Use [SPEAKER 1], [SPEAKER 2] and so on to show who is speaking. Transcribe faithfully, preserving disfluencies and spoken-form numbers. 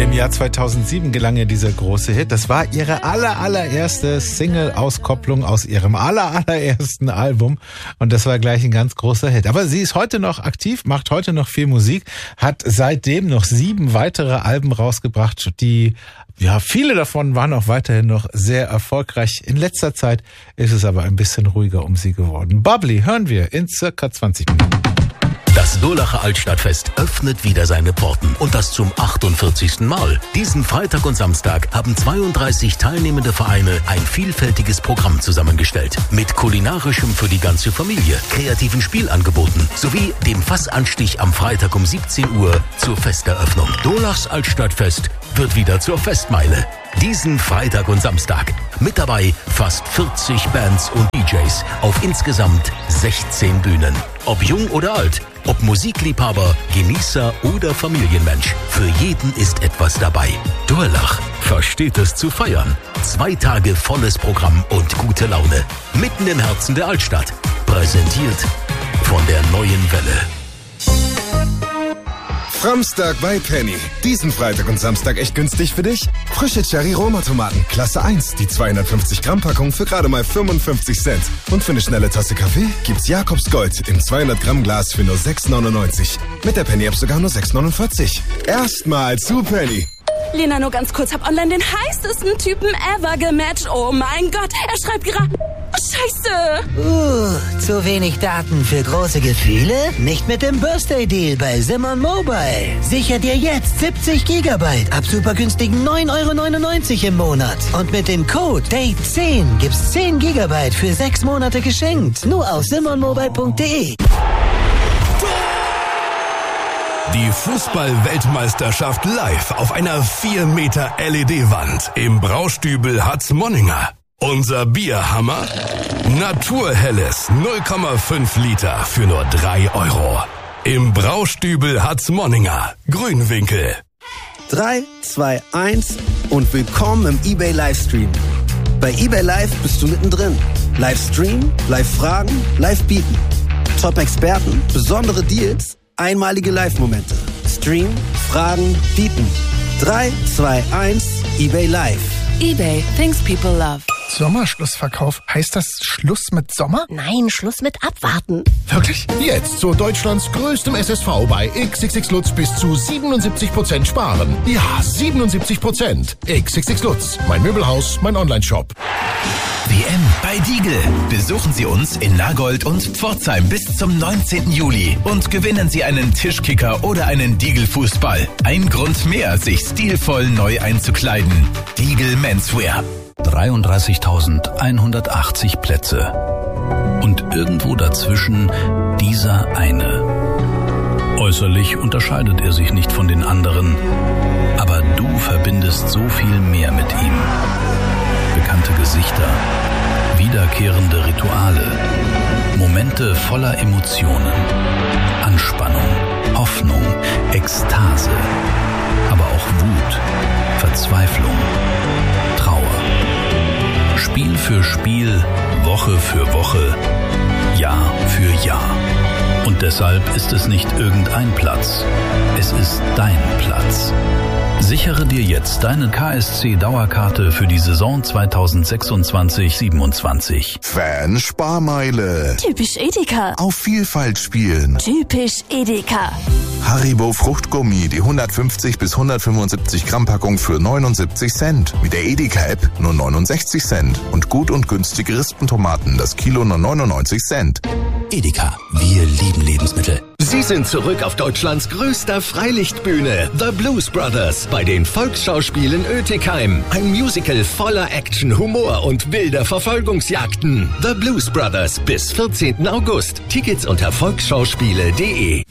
[SPEAKER 1] Im Jahr zweitausendsieben gelang ihr dieser große Hit. Das war ihre aller, allererste Single-Auskopplung aus ihrem aller, allerersten Album. Und das war gleich ein ganz großer Hit. Aber sie ist heute noch aktiv, macht heute noch viel Musik, hat seitdem noch sieben weitere Alben rausgebracht, die, ja, viele davon waren auch weiterhin noch sehr erfolgreich. In letzter Zeit ist es aber ein bisschen ruhiger um sie geworden. Bubbly hören wir in circa zwanzig Minuten.
[SPEAKER 2] Das Durlacher Altstadtfest öffnet wieder seine Pforten und das zum achtundvierzigsten Mal. Diesen Freitag und Samstag haben zweiunddreißig teilnehmende Vereine ein vielfältiges Programm zusammengestellt. Mit kulinarischem für die ganze Familie, kreativen Spielangeboten sowie dem Fassanstich am Freitag um siebzehn Uhr zur Festeröffnung. Durlachs Altstadtfest wird wieder zur Festmeile. Diesen Freitag und Samstag. Mit dabei fast vierzig Bands und D Js auf insgesamt sechzehn Bühnen. Ob jung oder alt, ob Musikliebhaber, Genießer oder Familienmensch. Für jeden ist etwas dabei. Durlach versteht es zu feiern. Zwei Tage volles Programm und gute Laune. Mitten im Herzen der Altstadt. Präsentiert von der Neuen Welle.
[SPEAKER 3] Framstag bei Penny. Diesen Freitag und Samstag echt günstig für dich? Frische Cherry-Roma-Tomaten, Klasse eins, die zweihundertfünfzig Gramm Packung für gerade mal fünfundfünfzig Cent. Und für eine schnelle Tasse Kaffee gibt's Jakobs Gold im zweihundert Gramm Glas für nur sechs neunundneunzig. Mit der Penny-App sogar nur sechs neunundvierzig. Erstmal zu Penny.
[SPEAKER 4] Lena, nur ganz kurz, hab online den heißesten Typen ever gematcht. Oh mein Gott, er schreibt gerade... Oh, Scheiße!
[SPEAKER 5] Uh, zu wenig Daten für große Gefühle? Nicht mit dem Birthday Deal bei Simon Mobile. Sicher dir jetzt siebzig Gigabyte ab super günstigen neun Euro neunundneunzig im Monat. Und mit dem Code Date zehn gibt's zehn Gigabyte für sechs Monate geschenkt. Nur auf simon mobile punkt de.
[SPEAKER 6] Die Fußball-Weltmeisterschaft live auf einer vier Meter L E D-Wand im Braustübel Hatzmonninger. Unser Bierhammer? Naturhelles null Komma fünf Liter für nur drei Euro. Im Braustübel Hatzmonninger, Grünwinkel.
[SPEAKER 7] drei, zwei, eins und willkommen im eBay Livestream. Bei eBay Live bist du mittendrin. Livestream, Live-Fragen, Live-Bieten. Top-Experten, besondere Deals, einmalige Live-Momente. Stream, Fragen, Bieten. drei, zwei, eins, eBay Live.
[SPEAKER 4] eBay, things people love.
[SPEAKER 8] Sommerschlussverkauf. Heißt das Schluss mit Sommer?
[SPEAKER 4] Nein, Schluss mit Abwarten.
[SPEAKER 8] Wirklich?
[SPEAKER 9] Jetzt zu Deutschlands größtem S S V bei X X X Lutz bis zu siebenundsiebzig Prozent sparen. Ja, siebenundsiebzig Prozent. X X X Lutz, mein Möbelhaus, mein Onlineshop.
[SPEAKER 10] W M bei Diegel. Besuchen Sie uns in Nagold und Pforzheim bis zum neunzehnten Juli und gewinnen Sie einen Tischkicker oder einen Diegel-Fußball. Ein Grund mehr, sich stilvoll neu einzukleiden. Diegel Menswear.
[SPEAKER 11] dreiunddreißigtausendeinhundertachtzig Plätze. Und irgendwo dazwischen dieser eine. Äußerlich unterscheidet er sich nicht von den anderen, aber du verbindest so viel mehr mit ihm. Bekannte Gesichter, wiederkehrende Rituale, Momente voller Emotionen, Anspannung, Hoffnung, Ekstase, aber auch Wut, Verzweiflung, Trauer. Spiel für Spiel, Woche für Woche, Jahr für Jahr. Und deshalb ist es nicht irgendein Platz, es ist dein Platz. Sichere dir jetzt deine K S C-Dauerkarte für die Saison zweitausendsechsundzwanzig siebenundzwanzig.
[SPEAKER 12] Fan-Sparmeile.
[SPEAKER 4] Typisch Edeka.
[SPEAKER 12] Auf Vielfalt spielen.
[SPEAKER 4] Typisch Edeka.
[SPEAKER 12] Haribo Fruchtgummi, die hundertfünfzig bis hundertfünfundsiebzig Gramm Packung für neunundsiebzig Cent. Mit der Edeka-App nur neunundsechzig Cent. Und gut und günstige Rispentomaten, das Kilo nur neunundneunzig Cent.
[SPEAKER 10] Edeka, wir lieben Lebensmittel.
[SPEAKER 2] Sie sind zurück auf Deutschlands größter Freilichtbühne, The Blues Brothers, bei den Volksschauspielen Oetikheim. Ein Musical voller Action, Humor und wilder Verfolgungsjagden. The Blues Brothers bis vierzehnten August. Tickets unter volksschauspiele punkt de.